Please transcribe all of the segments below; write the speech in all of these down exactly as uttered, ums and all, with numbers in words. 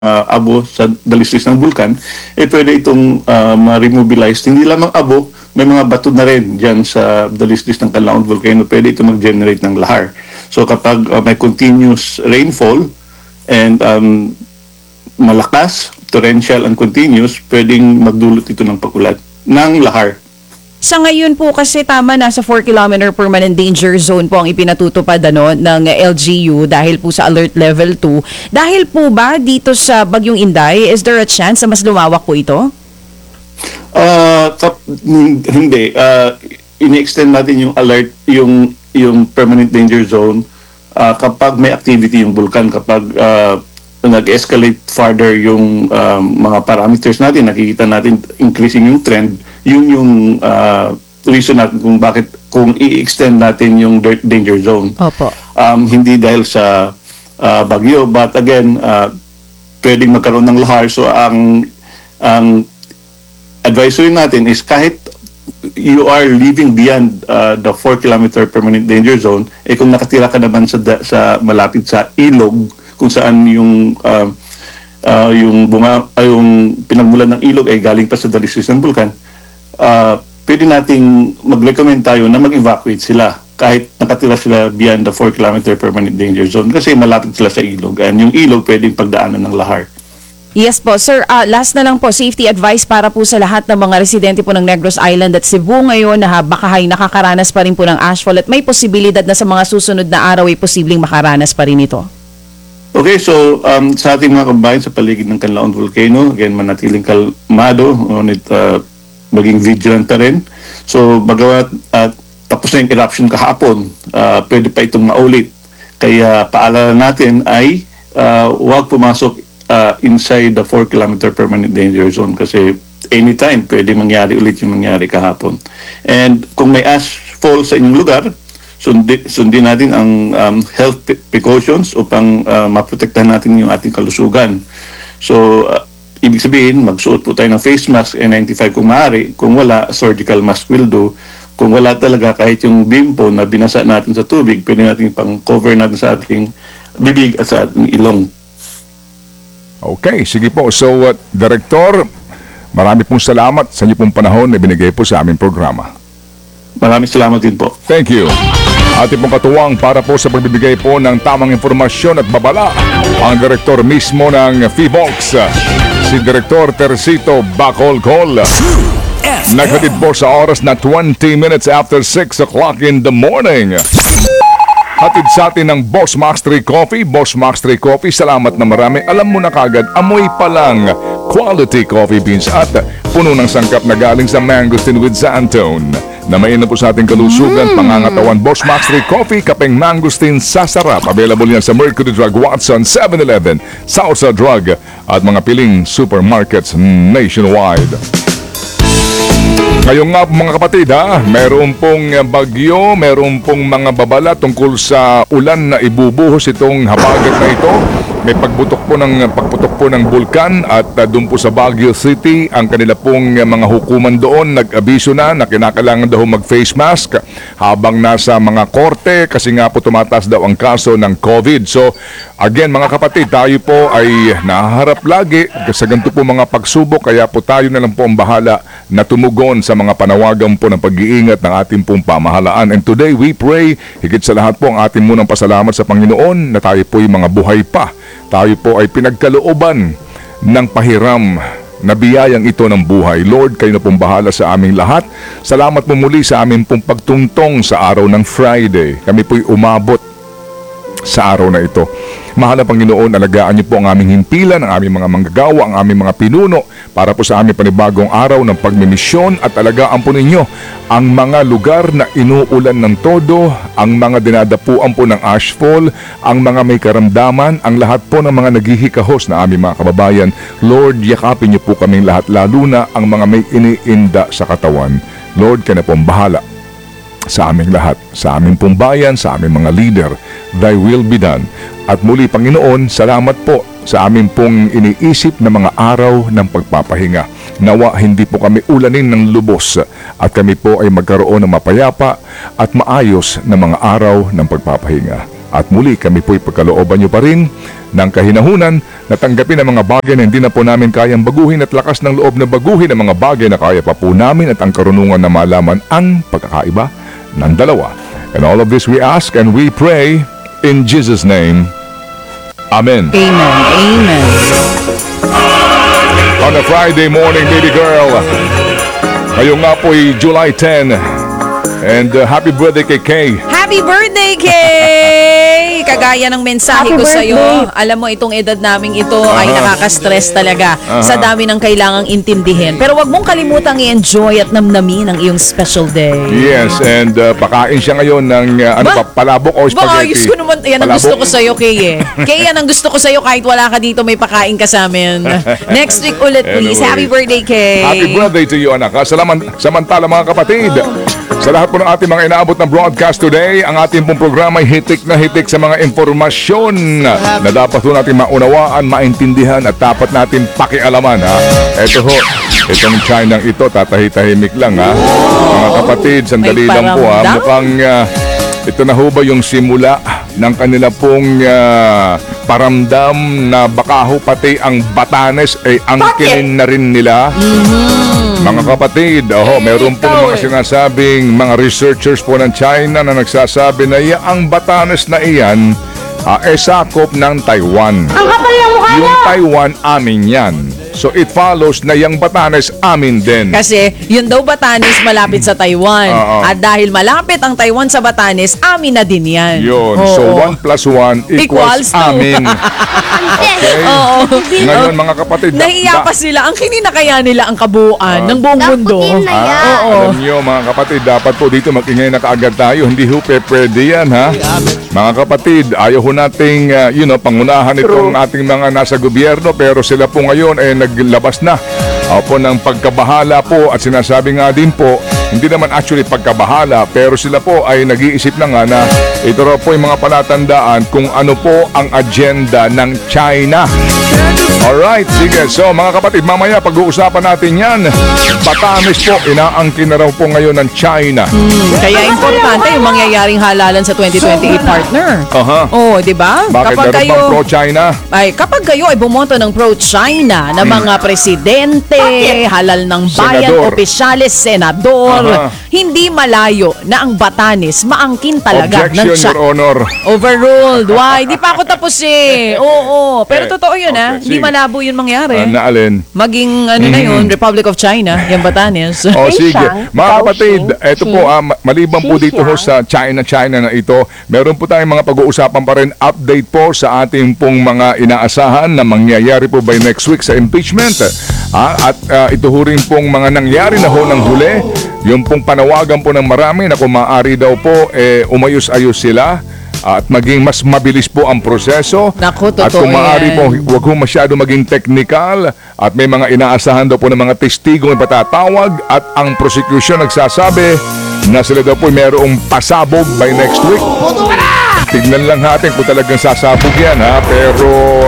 uh, abo sa dalisdis ng bulkan, eh pwede itong uh, ma-remobilize. Hindi lamang abo, may mga bato na rin dyan sa dalisdis ng Canlaon Volcano, pwede ito mag-generate ng lahar. So kapag uh, may continuous rainfall and um, malakas, torrential and continuous, pwedeng magdulot ito ng pagulan ng lahar. Sa ngayon po kasi tama nasa four kilometer permanent danger zone po ang ipinatutupad ano, ng L G U dahil po sa alert level two. Dahil po ba dito sa Bagyong Inday, is there a chance na mas lumawak po ito? Uh, kap- hindi. Uh, ini-extend natin yung alert, yung, yung permanent danger zone uh, kapag may activity yung bulkan, kapag uh, nag-escalate further yung um, mga parameters natin, nakikita natin increasing yung trend, yun yung uh, reason natin kung bakit, kung i-extend natin yung danger zone. Opo. Um, hindi dahil sa uh, bagyo, but again, uh, pwedeng magkaroon ng lahar. So ang ang advisory natin is kahit you are living beyond uh, the four kilometer permanent danger zone, eh kung nakatira ka naman sa, sa malapit sa ilog, kung saan yung uh, uh, yung bunga ay uh, yung pinagmulan ng ilog ay galing pa sa dalisdis ng bulkan, uh, pwede nating mag-recommend tayo na mag-evacuate sila kahit nakatira sila beyond the four kilometer permanent danger zone kasi malapit sila sa ilog, and yung ilog pwedeng pagdaanan ng lahar. Yes po. Sir, uh, last na lang po, safety advice para po sa lahat ng mga residente po ng Negros Island at Cebu ngayon na ha, baka ay nakakaranas pa rin po ng ashfall at may posibilidad na sa mga susunod na araw ay posibleng makaranas pa rin ito. Okay, so um, sa ating mga kabayan sa paligid ng Canlaon Volcano, again, manatiling kalmado, ngunit uh, maging vigilant na rin. So, bagamat uh, tapos na yung eruption kahapon, uh, pwede pa itong maulit. Kaya paalala natin ay uh, huwag pumasok uh, inside the four kilometer permanent danger zone kasi anytime pwede mangyari ulit yung mangyari kahapon. And kung may ashfall sa inyong lugar, Sundi, sundin natin ang um, health precautions upang uh, maprotektahan natin yung ating kalusugan. So, uh, ibig sabihin, magsuot po tayo ng face mask N ninety-five kung maaari. Kung wala, surgical mask will do. Kung wala talaga, kahit yung bimpo na binasa natin sa tubig, pwede natin pang-cover natin sa ating bibig at sa ating ilong. Okay, sige po. So, uh, Director, marami pong salamat sa inyo pong panahon na binigay po sa aming programa. Maraming salamat din po. Thank you. Ating pong katuwang para po sa pagbibigay po ng tamang informasyon at babala ang direktor mismo ng F I V O X, si Direktor Tercito Bacolcol. Naghatid po sa oras na twenty minutes after six o'clock in the morning. Hatid sa atin ng Boss Max three Coffee. Boss Max three Coffee, salamat na marami. Alam mo na kagad, amoy pa lang quality coffee beans at puno ng sangkap na galing sa Mangosteen with Xantone. Na mainam po sa ating kalusugan, mm. pangangatawan. Boss Max three Coffee, kapeng Mangosteen sasarap. Available yan sa Mercury Drug, Watson, seven eleven, Salsa Drug at mga piling supermarkets nationwide. Ngayon nga mga kapatid ha, meron pong bagyo, meron pong mga babala tungkol sa ulan na ibubuhos itong habagat na ito. May pagputok po ng pagputok po ng bulkan at uh, doon po sa Baguio City, ang kanila pong uh, mga hukuman doon nag-abiso na na kinakailangan daw mag-face mask habang nasa mga korte kasi nga po tumataas daw ang kaso ng COVID. So again mga kapatid, tayo po ay nahaharap lagi sa ganito po mga pagsubok, kaya po tayo na lang po ang bahala na tumugon sa mga panawagan po ng pag-iingat ng ating pong pamahalaan. And today we pray, higit sa lahat po ang ating munang pasalamat sa Panginoon na tayo po ay mga buhay pa. Tayo po ay pinagkalooban ng pahiram na biyayang ito ng buhay. Lord, kayo na pong bahala sa aming lahat. Salamat po muli sa aming pong pagtungtong sa araw ng Friday. Kami po'y umabot sa araw na ito. Mahal na Panginoon, alagaan niyo po ang aming himpilan, ang aming mga manggagawa, ang aming mga pinuno para po sa aming panibagong araw ng pagmimisyon, at alagaan po ninyo ang mga lugar na inuulan ng todo, ang mga dinadapuan po ng ashfall, ang mga may karamdaman, ang lahat po ng mga naghihikahos na aming mga kababayan. Lord, yakapin niyo po kaming lahat, lalo na ang mga may iniinda sa katawan. Lord, ka na pong bahala sa aming lahat, sa aming pong bayan, sa aming mga leader. Thy will be done. At muli, Panginoon, salamat po sa aming pong iniisip na mga araw ng pagpapahinga. Nawa hindi po kami ulanin ng lubos at kami po ay magkaroon ng mapayapa at maayos na mga araw ng pagpapahinga. At muli kami po'y pagkalooban nyo pa rin ng kahinahunan na tanggapin ang mga bagay na hindi na po namin kayang baguhin at lakas ng loob na baguhin ang mga bagay na kaya pa po namin at ang karunungan na malaman ang pagkakaiba ng dalawa. And all of this we ask and we pray in Jesus' name. Amen. Amen. Amen. On a Friday morning, baby girl, ngayon nga po'y July tenth. And uh, happy birthday kay Kay. Happy birthday, Kay! Kagaya ng mensahe Happy ko sa'yo, birthday. alam mo itong edad naming ito ay nakaka-stress talaga sa dami ng kailangang intindihin. Pero wag mong kalimutang i-enjoy at namnamin ang iyong special day. Yes, and uh, pakain siya ngayon ng uh, ano Ba? pa, palabok o Ba, spaghetti. ayos ko naman. Yan ang Palabok? gusto ko sa'yo, Kay eh. Kay, yan ang gusto ko sa'yo kahit wala ka dito, may pakain ka sa amin. Next week ulit, please. Anyway. Happy birthday, Kay. Happy birthday to you, anak. Ha? Salaman, samantala, mga kapatid, sa lahat po ng ating mga inaabot na broadcast today, ang ating pong programa ay hitik na hitik sa mga impormasyon na dapat po natin maunawaan, maintindihan at dapat natin pakialaman. Ha? Ito ho, itong China ito, tatahi-tahimik lang. Ha? Mga kapatid, sandali May lang po. Ha? paramdam? Mukhang ah, ito na ho ba yung simula ng kanila pong ah, paramdam na baka ho pati ang Batanes ay angkinin na rin nila. Mga kapatid, oho, meron po ikaw mga eh. sinasabing mga researchers po ng China na nagsasabi na iya, ang Batanes na iyan ah, ay sakop ng Taiwan. Ang kapal ng mukha Yung mo! Taiwan, amin yan. So it follows na yung Batanes, amin din. Kasi yun daw Batanes malapit sa Taiwan. Oo. At dahil malapit ang Taiwan sa Batanes, amin na din yan. Yun. Oo. So one plus one equals, Equals two. amin. Okay? Oo. Ngayon mga kapatid, da- Nahiya da- pa sila. Ang kinina kaya nila ang kabuuan ng buong mundo. Daputin na yan. Ah, Oo. alam nyo mga kapatid, dapat po dito mag-ingay na kaagad tayo. Hindi ho pe pwede yan, ha? Mga kapatid, ayaw ho nating, uh, you know, pangunahan itong ating mga nasa gobyerno, pero sila po ngayon ay naglabas na opo ng pagkabahala po at sinasabi nga din po, hindi naman actually pagkabahala, pero sila po ay nag-iisip na nga na ito raw po yung mga palatandaan kung ano po ang agenda ng China. Alright, sige. So mga kapatid, mamaya pag-uusapan natin yan. Batanes po, inaangkin na raw po ngayon ng China. Kaya importante yung mangyayaring halalan sa twenty twenty-eight, partner. Aha. Oh, di ba? Bakit meron bang pro-China? ay kapag kayo ay bumoto ng pro-China na mga presidente, halal ng bayan, Senador. opisyales, senador, Aha. hindi malayo na ang Batanes maangkin talaga Objection, ng Chi- Your Honor. Overruled. Why? Di pa ako tapos eh. Oo, pero Eh, totoo yun okay, ah. Hindi sige. malabo yun mangyari. Ah, naalin? Maging ano na yun, Republic of China, yung Batanes. O sige, Siyang, mga ikaw, kapatid, Xing, eto po, Xing, ah, ma- maliban po Xing dito ho sa China, China na ito, meron po tayong mga pag-uusapan pa rin, update po sa ating pong mga inaasahan na mangyayari po by next week sa impeachment. Ah, at ah, ito ho rin pong mga nangyari na ho ng huli, yung pong panawagan po ng marami na kung maaari daw po, eh, umayos-ayos sila at maging mas mabilis po ang proseso. Naku, At totoo kung maaari yan. po, huwag ho masyado maging technical at may mga inaasahan daw po ng mga testigo na patatawag at ang prosecution nagsasabi na sila daw po mayroong pasabog by next week. Tignan lang natin kung talagang sasabog yan, ha, pero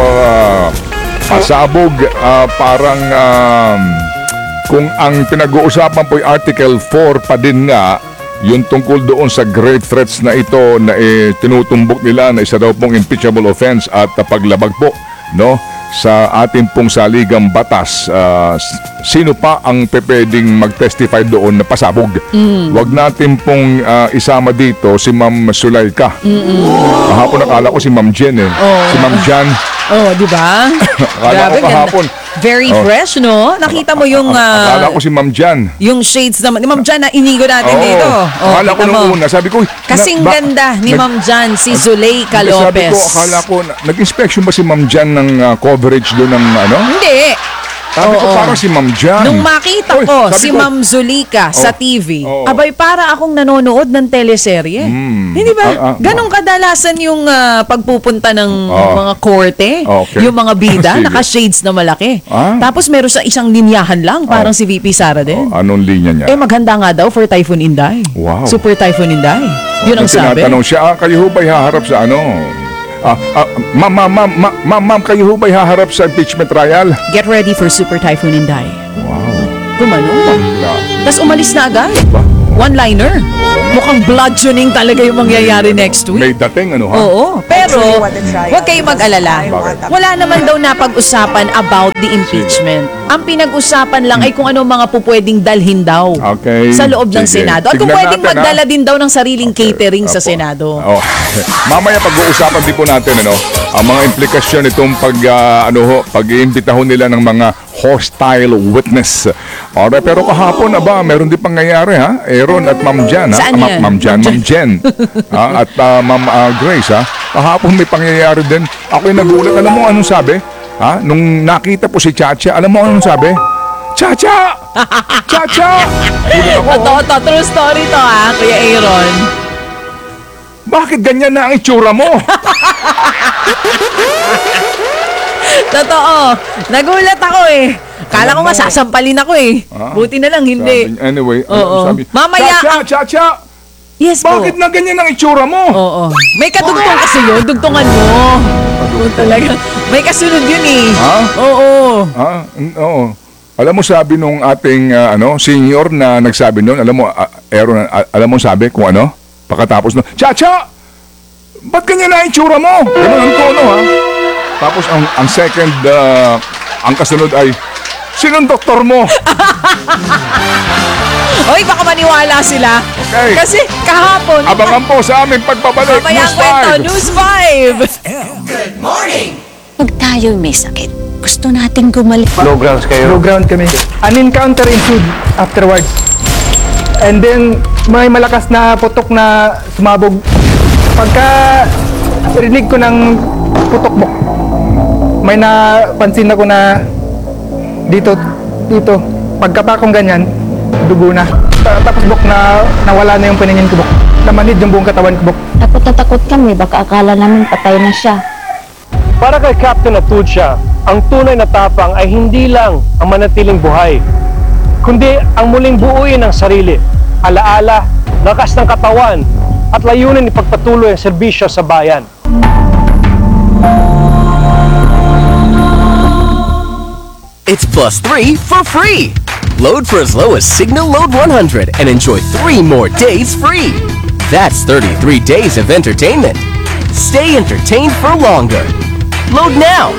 ah, pasabog ah, parang um, kung ang pinag-uusapan po ay Article four pa din nga, yung tungkol doon sa great threats na ito na eh, tinutumbok nila na isa daw pong impeachable offense at uh, paglabag po, no, sa ating pong saligang batas. Ah, s- sino pa ang pwedeng mag-testify doon na pasabog? Huwag natin pong ah, isama dito si Ma'am Sulaika. Kahapon nakala ko si Ma'am Jen eh. Si Ma'am Jan. Oh, di ba? Akala ko kahapon. Very Oh. fresh, no? Nakita mo yung ah, Akala ko si Ma'am Jan. yung shades naman. Ni Ma'am Jan na inigo natin Oo. dito. Oh, Akala ko kita nung mo. una, sabi ko, Kasing na- ba- ganda ni nag- Ma'am Jan, si Zuleika Sabi Lopez. ko, akala ko, na- nag-inspection ba si Ma'am Jan ng ah, coverage doon ng ano? Hindi. Sabi ko, Oo. parang si Ma'am Jan. Nung makita Uy, ko sabi si ko, Ma'am Zulika sa Oh. T V, Oo. abay para akong nanonood ng teleserye. Hmm. Hindi ba? Ah, ah, Ganong kadalasan yung ah, pagpupunta ng Oo. mga korte, Okay. yung mga bida, Sige. naka-shades na malaki. Ah. Tapos meron sa isang linyahan lang, parang si V P Sara din. Oh, anong linya niya? Eh maghanda nga daw for Typhoon Inday. Wow. Super Typhoon Inday. Yun ang Nung sabi. tinatanong siya, ah, kayo ho ba'y haharap sa ano? Ah, ah, ma'am, ma'am, ma'am, ma'am, ma'am, ma'am, kayo ho ba'y haharap sa impeachment trial? Get ready for Super Typhoon Inday. Wow. Gumano. Bangla. Tapos umalis na agad. Ba? one-liner. Mukhang bludgeoning talaga yung mangyayari next week. May dating, ano ha? Oo, pero Actually, what the trial huwag kayong mag-alala. Bakit? Wala naman daw napag-usapan about the impeachment. Ang pinag-usapan lang ay kung ano mga pupwedeng dalhin daw Okay. sa loob ng Sige. Senado. At kung Tignan pwedeng natin, ha? magdala din daw ng sariling catering sa Opo. Senado. Oh. Mamaya pag-uusapan din po natin ano, ang mga implikasyon itong pag ah, ano ho, pag-iimbita ho nila ng mga hostile witness. Alright, pero kahapon aba, meron din pangyayari ha. Aaron at Ma'am Jan ha. Saan Ah, Ma- yan? Ma'am Jan, Ma'am Jen. Ah, at ah, Ma'am ah, Grace ha. Kahapon may pangyayari din. Ako'y nagulat. Alam mo anong sabi? Ha? Nung nakita po si Chacha, alam mo anong sabi? Chacha! Chacha! Gulat ako. Totoo to, true story to ha, Kuya Aaron. Bakit ganyan na ang itsura mo? Totoo. Nagulat ako eh. Kala ko nga sasampalin ako eh. Ah. Buti na lang hindi. Sabi- anyway, ano Oo. sabi? Mamaya Chacha, ang- Chacha! Yes po. Bakit na ganyan ang itsura mo? Oo. May kadugtong kasi yun. Dugtungan mo. Oo, talaga. May kasunod yun eh. Ha? Oo. Ah, n- oo. Alam mo sabi nung ating ah, ano, senior na nagsabi noon, alam mo, ah, Aaron, ah, alam mo sabi kung ano? Pagkatapos no, Chacha! Ba't ganyan na ang itsura mo? Ganun ang tono ha. Tapos ang ang second, ah, ang kasunod ay, sinong doktor mo? Oy, baka maniwala sila. Okay. Kasi kahapon, Abangan po sa aming pagbabalik. mamaya News ang kwento, five. News five. Pag tayo may sakit, gusto nating gumaling. Low grounds kayo? Low ground kami. An encounter ensued afterwards. And then, may malakas na putok na sumabog. Pagka rinig ko ng putok mo, may napansin ako na dito, dito. Pagkapa kong ganyan, dugo na. Ta- Tapos bok na nawala na yung paningin ko bok. Namanid yung buong katawan ko bok. Takot na takot kami, baka akala namin patay na siya. Para kay Captain Atucha, ang tunay na tapang ay hindi lang ang manatiling buhay, kundi ang muling buuin ang sarili, alaala, lakas ng katawan, at layunin ipagpatuloy ang serbisyo sa bayan. It's plus three for free. Load for as low as Signal Load one hundred and enjoy three more days free. That's thirty-three days of entertainment. Stay entertained for longer. Load now.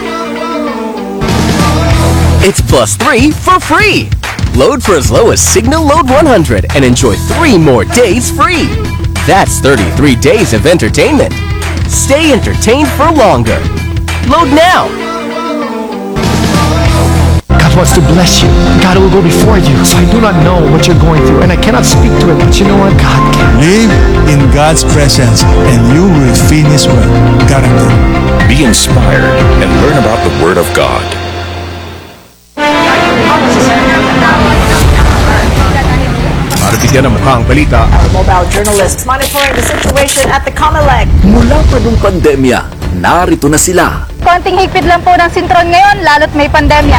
It's plus three for free. Load for as low as Signal Load one hundred and enjoy three more days free. That's thirty-three days of entertainment. Stay entertained for longer. Load now. God wants to bless you. God will go before you. So I do not know what you're going through, and I cannot speak to it, but you know what? God can. Live in God's presence and you will finish well. Guaranteed. Be inspired and learn about the Word of God. Para bigyan ng mukhang balita, Mobile journalists monitoring the situation at the Comelec. mula pa nung pandemya, narito na sila. Konting higpit lang po ng sintron ngayon, lalo't may pandemya.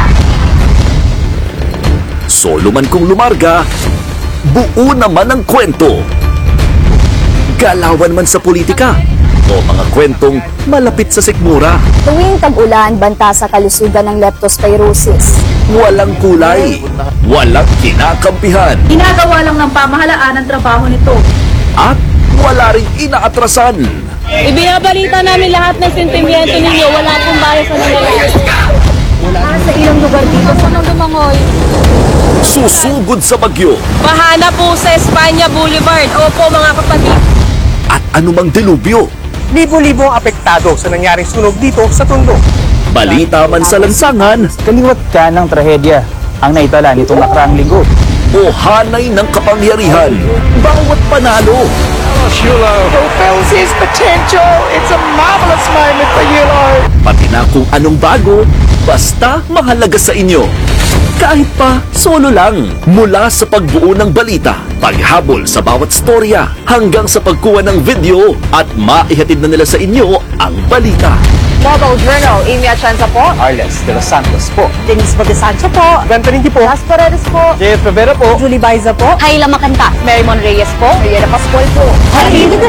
Solo man kung lumarga, buo naman ang kwento. Galawan man sa politika, o mga kwentong malapit sa sikmura. Tuwing tag-ulan, banta sa kalusugan ng leptospirosis. Walang kulay, walang kinakampihan, Ginagawa lang ng pamahalaan ang trabaho nito. at wala ring inaatrasan. Ibinabalita namin lahat ng sentimiento ninyo, wala pong bias sa nangyayari. Sa ilang lugar dito, sa nang lumangoy. Susugod sa bagyo, Bahana po sa Espanya Boulevard. Opo mga kapatid. at anumang delubyo. Libo-libo ang apektado sa nangyaring sunog dito sa Tondo. Balita man sa lansangan, Kaliwat ka ng trahedya ang naitala nitong nakaraang linggo. o hanay ng kapangyarihan, bawat panalo. Fulfills his potential. It's a marvelous moment for you, Lord. Pati na kung anong bago, basta mahalaga sa inyo. Kahit pa solo lang, mula sa pagbuo ng balita, paghabol sa bawat storya, hanggang sa pagkuha ng video at maihatid na nila sa inyo ang balita. Mobile Journal, Amy Atienza po. Arles de los Santos po. Denise Bagasantio po. Ganta rin po. Las Paredes po. J F Rivera po. Julie Baiza po. Hayla Makanta. Marymon Reyes po. Riera Pascual po.